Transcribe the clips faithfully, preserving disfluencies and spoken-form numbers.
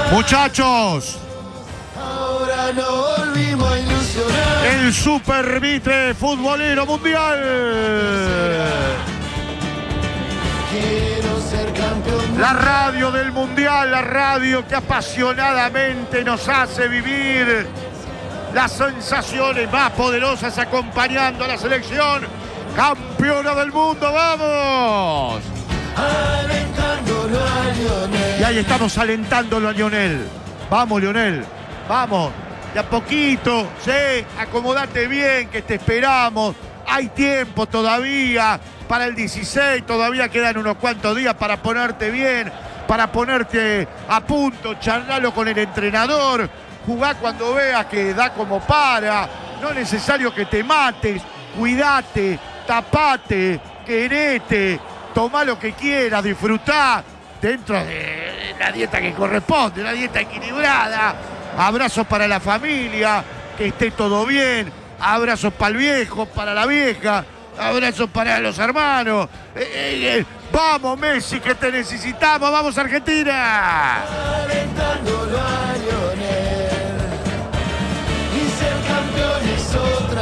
Muchachos, ahora nos volvimos a ilusionar. el Super Mitre Futbolero Mundial. Quiero ser campeón. La radio del Mundial, la radio que apasionadamente nos hace vivir las sensaciones más poderosas acompañando a la selección campeona del mundo. ¡Vamos! Alentándolo a Lionel. Y ahí estamos alentándolo a Lionel. Vamos, Lionel, vamos. De a poquito, sí, acomodate bien, que te esperamos. Hay tiempo todavía para el dieciséis, todavía quedan unos cuantos días para ponerte bien, para ponerte a punto, charlarlo con el entrenador, jugá cuando veas que da como para, no es necesario que te mates, cuidate, tapate, querete, tomá lo que quieras, disfrutá dentro de la dieta que corresponde, una dieta equilibrada. Abrazos para la familia, que esté todo bien, abrazos para el viejo, para la vieja, abrazos para los hermanos. Eh, eh, eh. Vamos, Messi, que te necesitamos. Vamos, Argentina. Alentándolo a Lionel. Y ser campeones otra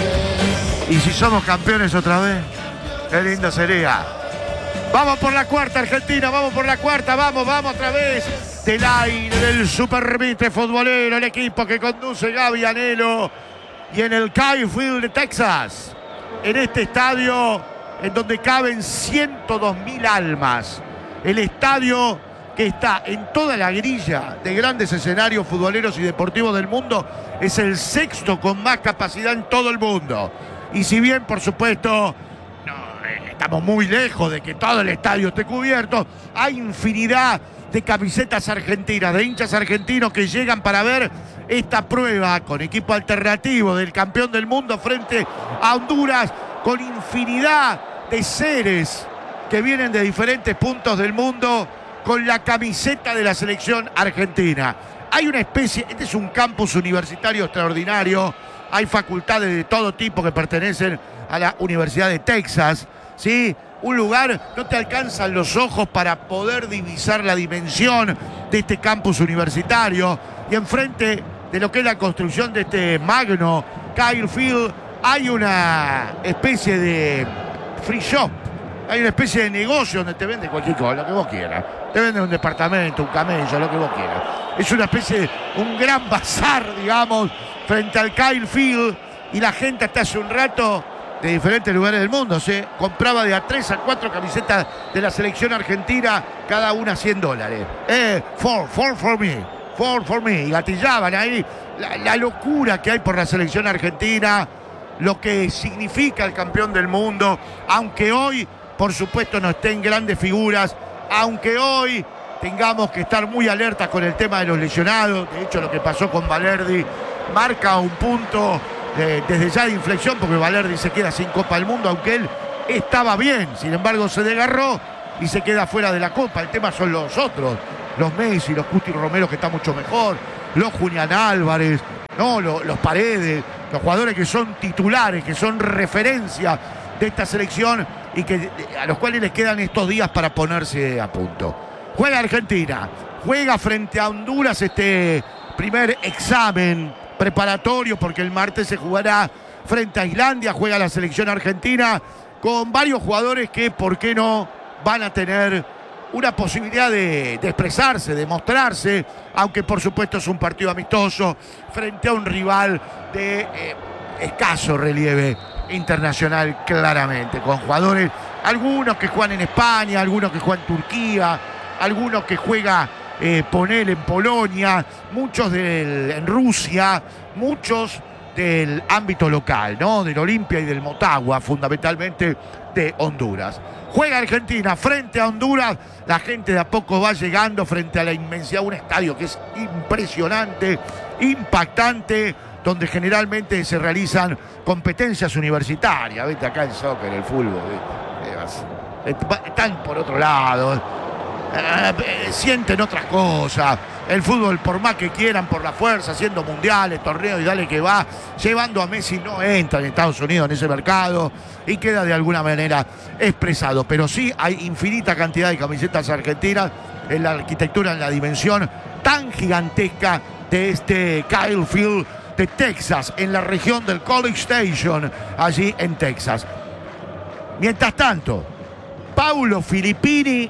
vez. Y si somos campeones otra vez, qué lindo sería. Vamos por la cuarta, Argentina, vamos por la cuarta, vamos, vamos otra vez. Del aire del Super Mitre Futbolero, el equipo que conduce Gaby Anhelo. Y en el Kyle Field de Texas, en este estadio en donde caben ciento dos mil almas. El estadio que está en toda la grilla de grandes escenarios futboleros y deportivos del mundo, es el sexto con más capacidad en todo el mundo. Y si bien, por supuesto, no, eh, estamos muy lejos de que todo el estadio esté cubierto, hay infinidad de camisetas argentinas, de hinchas argentinos que llegan para ver esta prueba con equipo alternativo del campeón del mundo frente a Honduras, con infinidad de seres que vienen de diferentes puntos del mundo con la camiseta de la selección argentina. Hay una especie, este es un campus universitario extraordinario, hay facultades de todo tipo que pertenecen a la Universidad de Texas, ¿sí? Un lugar, no te alcanzan los ojos para poder divisar la dimensión de este campus universitario. Y enfrente de lo que es la construcción de este magno Kyle Field, hay una especie de free shop, hay una especie de negocio donde te venden cualquier cosa, lo que vos quieras. Te venden un departamento, un camello, lo que vos quieras. Es una especie de un gran bazar, digamos, frente al Kyle Field, y la gente hasta hace un rato de diferentes lugares del mundo se compraba de a tres a cuatro camisetas de la selección argentina, cada una cien dólares. Eh, four, four for me, four for me. Y gatillaban ahí la, la locura que hay por la selección argentina, lo que significa el campeón del mundo, aunque hoy, por supuesto, no estén grandes figuras, aunque hoy tengamos que estar muy alertas con el tema de los lesionados. De hecho, lo que pasó con Balerdi marca un punto Eh, desde ya de inflexión, porque Balerdi se queda sin Copa del Mundo, aunque él estaba bien, sin embargo se desgarró y se queda fuera de la Copa. El tema son los otros, los Messi, los Cuti Romero, que está mucho mejor, los Julián Álvarez, no, los, los Paredes, los jugadores que son titulares, que son referencia de esta selección y que a los cuales les quedan estos días para ponerse a punto. Juega Argentina, juega frente a Honduras este primer examen preparatorio, porque el martes se jugará frente a Islandia. Juega la selección argentina con varios jugadores que, ¿por qué no?, van a tener una posibilidad de, de expresarse, de mostrarse, aunque por supuesto es un partido amistoso frente a un rival de eh, escaso relieve internacional, claramente, con jugadores, algunos que juegan en España, algunos que juegan en Turquía, algunos que juegan Eh, poner en Polonia, muchos del, en Rusia, muchos del ámbito local, ¿no? Del Olimpia y del Motagua, fundamentalmente de Honduras. Juega Argentina frente a Honduras, la gente de a poco va llegando frente a la inmensidad, un estadio que es impresionante, impactante, donde generalmente se realizan competencias universitarias. Vete acá el soccer, el fútbol, ¿eh? Están por otro lado. Eh, sienten otras cosas. El fútbol, por más que quieran, por la fuerza, haciendo mundiales, torneos y dale que va, llevando a Messi, no entra en Estados Unidos en ese mercado y queda de alguna manera expresado. Pero sí hay infinita cantidad de camisetas argentinas en la arquitectura, en la dimensión tan gigantesca de este Kyle Field de Texas, en la región del College Station, allí en Texas. Mientras tanto, Paulo Filippini,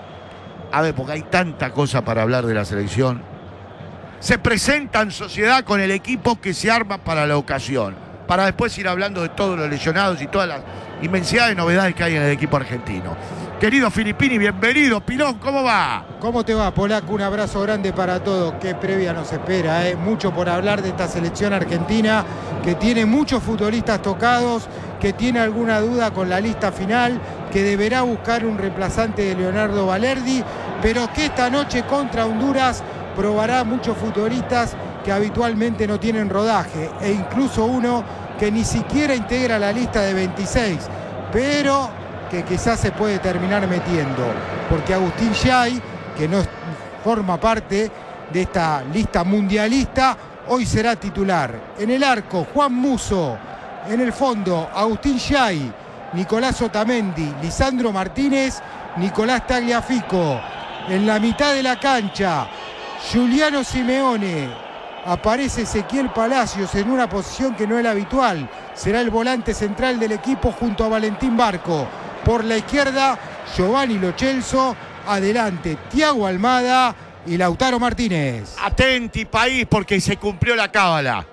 a ver, porque hay tanta cosa para hablar de la selección, se presenta en sociedad con el equipo que se arma para la ocasión, para después ir hablando de todos los lesionados y todas las inmensidad de novedades que hay en el equipo argentino. Querido Filippini, bienvenido. Pilón, ¿cómo va? ¿Cómo te va, Polaco? Un abrazo grande para todos. Qué previa nos espera, ¿eh? Mucho por hablar de esta selección argentina, que tiene muchos futbolistas tocados, que tiene alguna duda con la lista final, que deberá buscar un reemplazante de Leonardo Balerdi, pero que esta noche contra Honduras probará muchos futbolistas que habitualmente no tienen rodaje, e incluso uno que ni siquiera integra la lista de veintiséis, pero que quizás se puede terminar metiendo, porque Agustín Yay, que no forma parte de esta lista mundialista, hoy será titular. En el arco, Juan Musso. En el fondo, Agustín Yay, Nicolás Otamendi, Lisandro Martínez, Nicolás Tagliafico. En la mitad de la cancha, Giuliano Simeone. Aparece Ezequiel Palacios en una posición que no es la habitual. Será el volante central del equipo junto a Valentín Barco. Por la izquierda, Giovanni Lo Celso. Adelante, Thiago Almada y Lautaro Martínez. Atenti, país, porque se cumplió la cábala.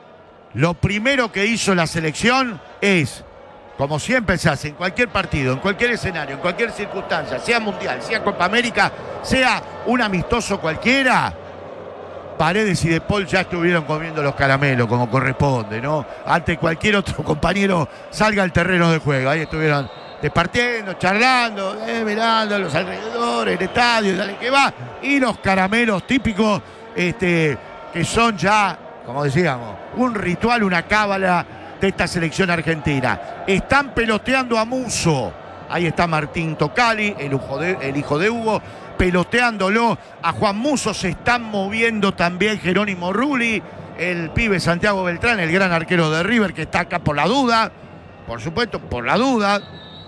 Lo primero que hizo la selección es, como siempre se hace en cualquier partido, en cualquier escenario, en cualquier circunstancia, sea mundial, sea Copa América, sea un amistoso cualquiera, Paredes y De Paul ya estuvieron comiendo los caramelos como corresponde, ¿no? Antes cualquier otro compañero salga al terreno de juego. Ahí estuvieron departiendo, charlando, eh, mirando a los alrededores, el estadio, dale que va. Y los caramelos típicos, este, que son ya, como decíamos, un ritual, una cábala de esta selección argentina. Están peloteando a Musso. Ahí está Martín Tocali, el hijo de, el hijo de Hugo, peloteándolo a Juan Musso. Se están moviendo también Jerónimo Rulli, el pibe Santiago Beltrán, el gran arquero de River, que está acá por la duda. Por supuesto, por la duda.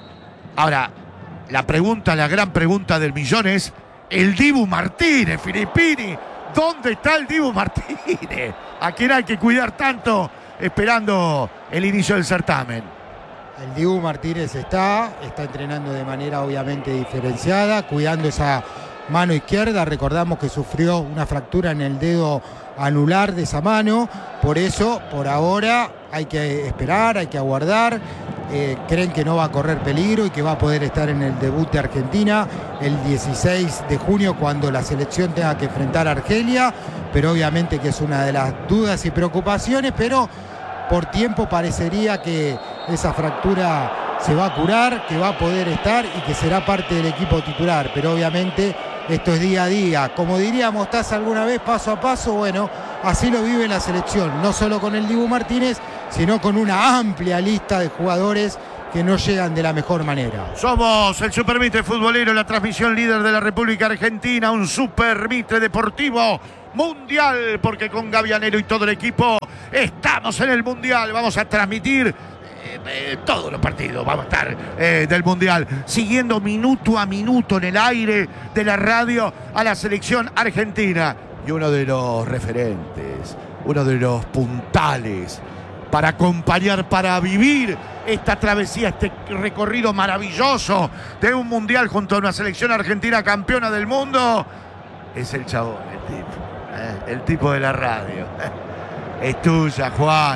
Ahora, la pregunta, la gran pregunta del millón es el Dibu Martínez, Filippini. ¿Dónde está el Dibu Martínez? ¿A quién hay que cuidar tanto esperando el inicio del certamen? El Dibu Martínez está, está entrenando de manera obviamente diferenciada, cuidando esa mano izquierda. Recordamos que sufrió una fractura en el dedo anular de esa mano. Por eso, por ahora, hay que esperar, hay que aguardar. Eh, creen que no va a correr peligro y que va a poder estar en el debut de Argentina el dieciséis de junio, cuando la selección tenga que enfrentar a Argelia. Pero obviamente que es una de las dudas y preocupaciones, pero por tiempo parecería que esa fractura se va a curar, que va a poder estar y que será parte del equipo titular. Pero obviamente esto es día a día. Como diría Mostaza alguna vez, paso a paso. Bueno, así lo vive la selección, no solo con el Dibu Martínez, sino con una amplia lista de jugadores que no llegan de la mejor manera. Somos el Super Mitre Futbolero, la transmisión líder de la República Argentina, un Super Mitre Deportivo Mundial, porque con Gavianero y todo el equipo estamos en el Mundial. Vamos a transmitir eh, eh, todos los partidos, vamos a estar eh, del Mundial, siguiendo minuto a minuto en el aire de la radio a la selección argentina. Y uno de los referentes, uno de los puntales para acompañar, para vivir esta travesía, este recorrido maravilloso de un mundial junto a una selección argentina campeona del mundo, es el chabón, el tipo, ¿eh? el tipo de la radio. Es tuya, Juan.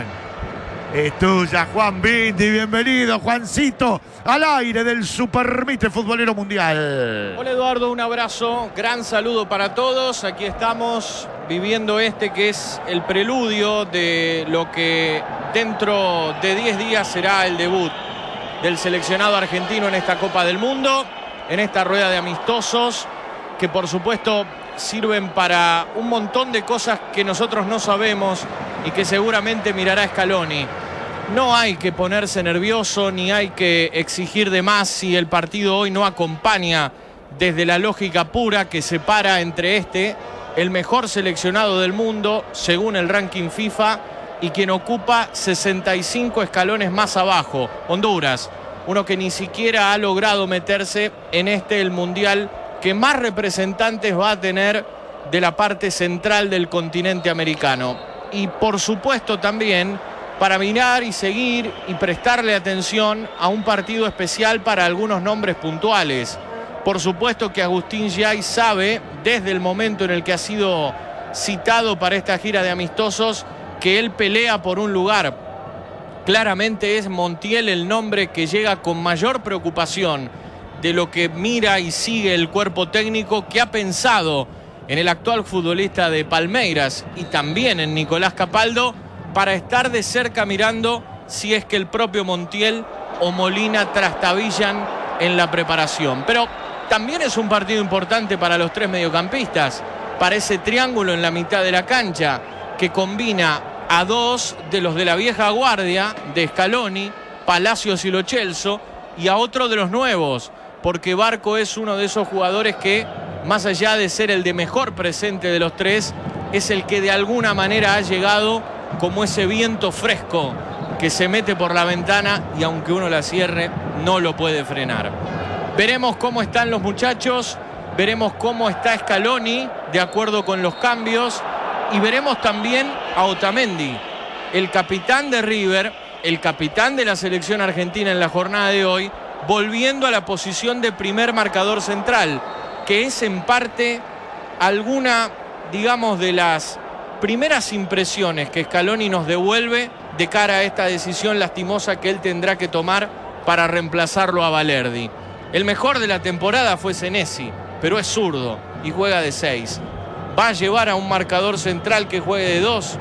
Es tuya, Juan Bindi. Bienvenido, Juancito, al aire del Super Mitre Futbolero Mundial. Hola, Eduardo, un abrazo, gran saludo para todos. Aquí estamos viviendo este que es el preludio de lo que dentro de diez días será el debut del seleccionado argentino en esta Copa del Mundo, en esta rueda de amistosos, que por supuesto sirven para un montón de cosas que nosotros no sabemos y que seguramente mirará Scaloni. No hay que ponerse nervioso ni hay que exigir de más si el partido hoy no acompaña desde la lógica pura que separa entre este, el mejor seleccionado del mundo según el ranking FIFA, y quien ocupa sesenta y cinco escalones más abajo, Honduras, uno que ni siquiera ha logrado meterse en este, el Mundial que más representantes va a tener de la parte central del continente americano. Y por supuesto también para mirar y seguir y prestarle atención a un partido especial para algunos nombres puntuales. Por supuesto que Agustín Yay sabe, desde el momento en el que ha sido citado para esta gira de amistosos, que él pelea por un lugar. Claramente es Montiel el nombre que llega con mayor preocupación de lo que mira y sigue el cuerpo técnico, que ha pensado en el actual futbolista de Palmeiras y también en Nicolás Capaldo, para estar de cerca mirando si es que el propio Montiel o Molina trastabillan en la preparación. Pero también es un partido importante para los tres mediocampistas, para ese triángulo en la mitad de la cancha que combina a dos de los de la vieja guardia de Scaloni, Palacios y Lo Celso, y a otro de los nuevos, porque Barco es uno de esos jugadores que, más allá de ser el de mejor presente de los tres, es el que de alguna manera ha llegado como ese viento fresco que se mete por la ventana y aunque uno la cierre, no lo puede frenar. Veremos cómo están los muchachos, veremos cómo está Scaloni de acuerdo con los cambios y veremos también a Otamendi, el capitán de River, el capitán de la selección argentina en la jornada de hoy, volviendo a la posición de primer marcador central, que es en parte alguna, digamos, de las primeras impresiones que Scaloni nos devuelve de cara a esta decisión lastimosa que él tendrá que tomar para reemplazarlo a Valerdi. El mejor de la temporada fue Senesi, pero es zurdo y juega de seis. ¿Va a llevar a un marcador central que juegue de dos?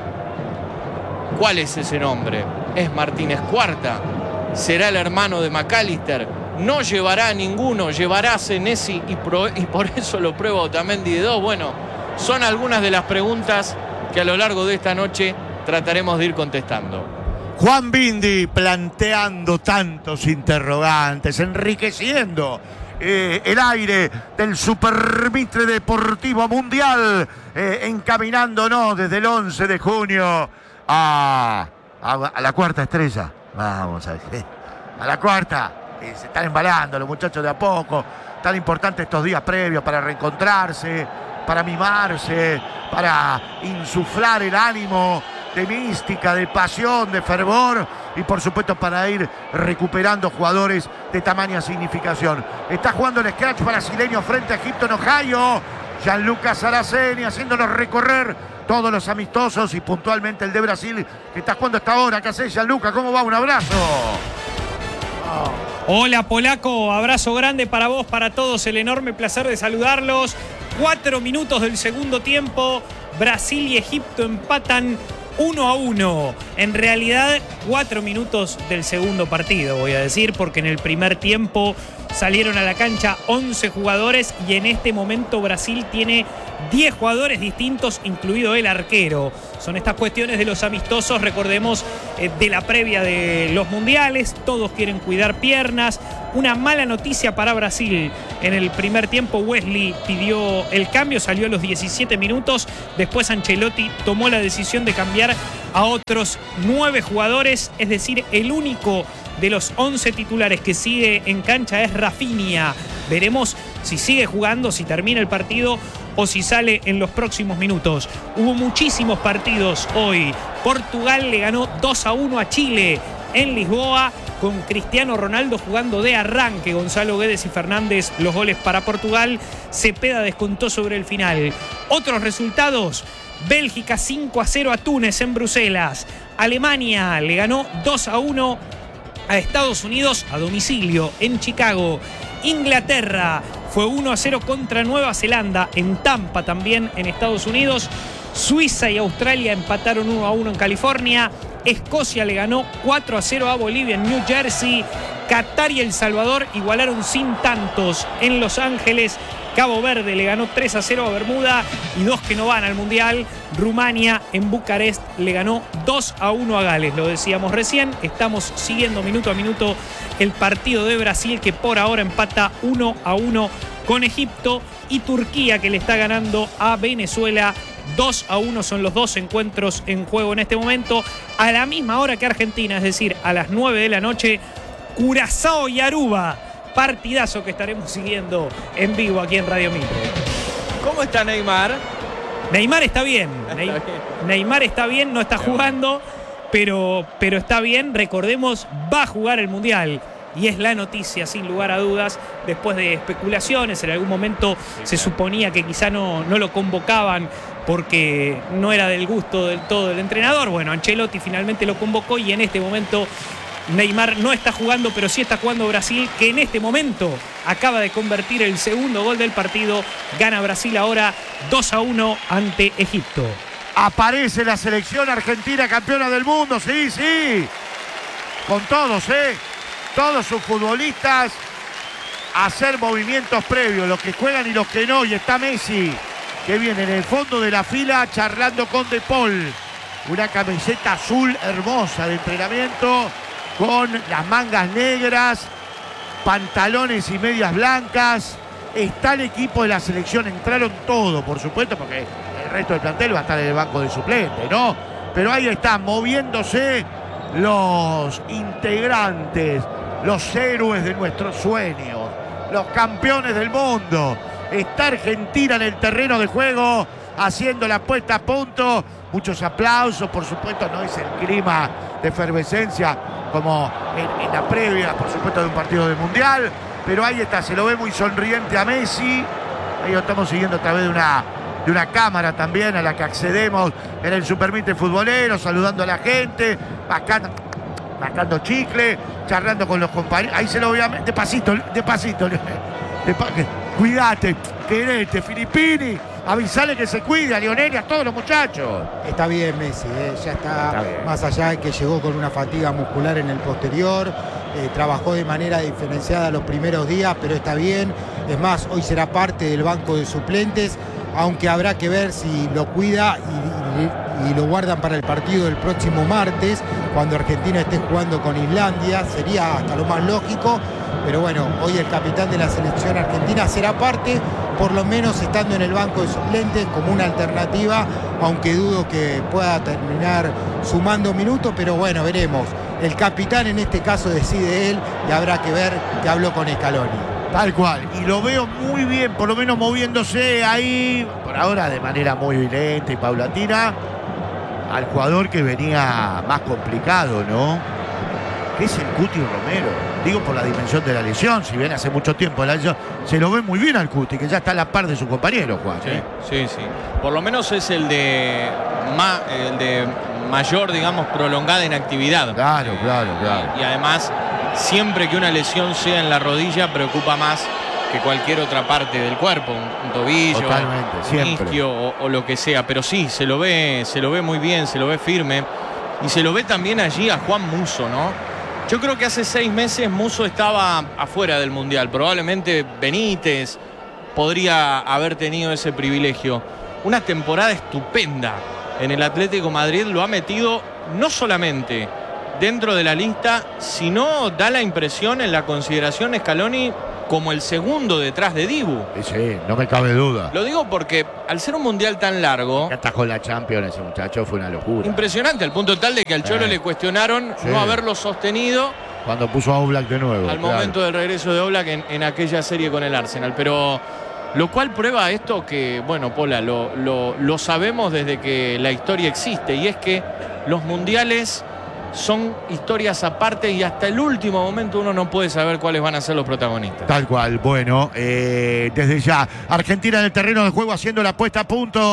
¿Cuál es ese nombre? ¿Es Martínez Cuarta? ¿Será el hermano de McAllister? No llevará a ninguno, llevará a Senesi y, pro, y por eso lo prueba Otamendi de dos. Bueno, son algunas de las preguntas que a lo largo de esta noche trataremos de ir contestando. Juan Bindi planteando tantos interrogantes, enriqueciendo eh, el aire del Supermitre Deportivo Mundial, eh, encaminándonos desde el once de junio a, a, a la cuarta estrella. Vamos a ver, a la cuarta. Eh, se están embalando los muchachos de a poco. Tan importante estos días previos para reencontrarse, para mimarse, para insuflar el ánimo de mística, de pasión, de fervor y por supuesto para ir recuperando jugadores de tamaña significación. Está jugando el scratch brasileño frente a Egipto en Ohio. Gianluca Saraceni haciéndonos recorrer todos los amistosos y puntualmente el de Brasil que está jugando hasta ahora. ¿Qué haces, Gianluca? ¿Cómo va? Un abrazo. Hola, Polaco, abrazo grande para vos, para todos, el enorme placer de saludarlos. Cuatro minutos del segundo tiempo, Brasil y Egipto empatan uno a uno. En realidad, cuatro minutos del segundo partido, voy a decir, porque en el primer tiempo salieron a la cancha once jugadores y en este momento Brasil tiene diez jugadores distintos, incluido el arquero. Son estas cuestiones de los amistosos, recordemos, eh, de la previa de los mundiales. Todos quieren cuidar piernas. Una mala noticia para Brasil. En el primer tiempo Wesley pidió el cambio, salió a los diecisiete minutos. Después Ancelotti tomó la decisión de cambiar a otros nueve jugadores, es decir, el único de los once titulares que sigue en cancha es Rafinha. Veremos si sigue jugando, si termina el partido o si sale en los próximos minutos. Hubo muchísimos partidos hoy. Portugal le ganó dos a uno a Chile en Lisboa, con Cristiano Ronaldo jugando de arranque. Gonzalo Guedes y Fernández los goles para Portugal. Cepeda descontó sobre el final. Otros resultados: Bélgica cinco a cero a Túnez en Bruselas. Alemania le ganó dos a uno a Estados Unidos a domicilio en Chicago. Inglaterra fue uno a cero contra Nueva Zelanda en Tampa, también en Estados Unidos. Suiza y Australia empataron uno a uno en California. Escocia le ganó cuatro a cero a Bolivia en New Jersey. Qatar y El Salvador igualaron sin tantos en Los Ángeles. Cabo Verde le ganó tres a cero a Bermuda y dos que no van al Mundial. Rumania en Bucarest le ganó dos a uno a Gales. Lo decíamos recién, estamos siguiendo minuto a minuto el partido de Brasil, que por ahora empata uno a uno con Egipto, y Turquía, que le está ganando a Venezuela dos a uno. Son los dos encuentros en juego en este momento. A la misma hora que Argentina, es decir, a las nueve de la noche, Curazao y Aruba partidazo que estaremos siguiendo en vivo aquí en Radio Mitre. ¿Cómo está Neymar? Neymar está bien. Está Ney- bien. Neymar está bien, no está jugando, pero, pero está bien. Recordemos, va a jugar el Mundial. Y es la noticia, sin lugar a dudas, después de especulaciones. En algún momento se suponía que quizá no, no lo convocaban porque no era del gusto del todo del entrenador. Bueno, Ancelotti finalmente lo convocó y en este momento Neymar no está jugando, pero sí está jugando Brasil, que en este momento acaba de convertir el segundo gol del partido. Gana Brasil ahora dos a uno ante Egipto. Aparece la selección argentina campeona del mundo, sí, sí. Con todos, ¿eh? Todos sus futbolistas a hacer movimientos previos, los que juegan y los que no. Y está Messi, que viene en el fondo de la fila charlando con De Paul. Una camiseta azul hermosa de entrenamiento con las mangas negras, pantalones y medias blancas. Está el equipo de la selección, entraron todos, por supuesto, porque el resto del plantel va a estar en el banco de suplentes, ¿no? Pero ahí están moviéndose los integrantes, los héroes de nuestros sueños, los campeones del mundo. Está Argentina en el terreno de juego, haciendo la puesta a punto. Muchos aplausos, por supuesto, no es el clima de efervescencia como en, en la previa, por supuesto, de un partido de Mundial. Pero ahí está, se lo ve muy sonriente a Messi. Ahí lo estamos siguiendo a través de una, de una cámara también a la que accedemos en el Supermitre Futbolero, saludando a la gente, bacana. Mascando chicle, charlando con los compañeros. Ahí se lo voy a... Despacito, despacito. Despa... Cuídate, querete, Filippini. Avisale que se cuide a Lionel y a todos los muchachos. Está bien Messi, eh, ya está, Está bien. más allá de que llegó con una fatiga muscular en el posterior, eh, trabajó de manera diferenciada los primeros días, pero está bien. Es más, hoy será parte del banco de suplentes, aunque habrá que ver si lo cuida y, y, y lo guardan para el partido del próximo martes, cuando Argentina esté jugando con Islandia. Sería hasta lo más lógico, pero bueno, hoy el capitán de la selección argentina será parte, por lo menos estando en el banco de suplentes como una alternativa, aunque dudo que pueda terminar sumando minutos, pero bueno, veremos. El capitán en este caso decide él y habrá que ver que habló con Scaloni. Tal cual, y lo veo muy bien, por lo menos moviéndose ahí, por ahora de manera muy lenta y paulatina, al jugador que venía más complicado, ¿no? Que es el Cuti Romero. Digo por la dimensión de la lesión, si bien hace mucho tiempo la lesión, se lo ve muy bien al Cuti, que ya está a la par de su compañero, Juan. Sí, ¿eh? sí, sí. Por lo menos es el de, ma, el de mayor, digamos, prolongada inactividad. Claro, claro, claro. Y, y además, siempre que una lesión sea en la rodilla, preocupa más que cualquier otra parte del cuerpo, un, un tobillo, Totalmente, un siempre. isquio o, o lo que sea. Pero sí, se lo ve, se lo ve muy bien, se lo ve firme. Y se lo ve también allí a Juan Musso, ¿no? Yo creo que hace seis meses Musso estaba afuera del Mundial. Probablemente Benítez podría haber tenido ese privilegio. Una temporada estupenda en el Atlético Madrid. Lo ha metido no solamente dentro de la lista, sino da la impresión en la consideración Scaloni como el segundo detrás de Dibu. Sí, sí, no me cabe duda. Lo digo porque al ser un Mundial tan largo, Ya atajó la Champions ese muchacho, fue una locura. impresionante, al punto tal de que al Cholo Eh. le cuestionaron Sí. no haberlo sostenido Cuando puso a Oblak de nuevo. al claro. momento del regreso de Oblak en, en aquella serie con el Arsenal. Pero lo cual prueba esto que, bueno, Pola, lo, lo, lo sabemos desde que la historia existe, y es que los mundiales son historias aparte y hasta el último momento uno no puede saber cuáles van a ser los protagonistas. Tal cual, bueno, eh, desde ya, Argentina en el terreno de juego haciendo la puesta a punto.